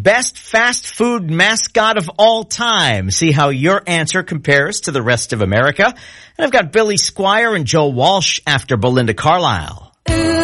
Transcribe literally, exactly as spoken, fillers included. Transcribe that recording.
best fast food mascot of all time. See how your answer compares to the rest of America. And I've got Billy Squier and Joe Walsh after Belinda Carlisle.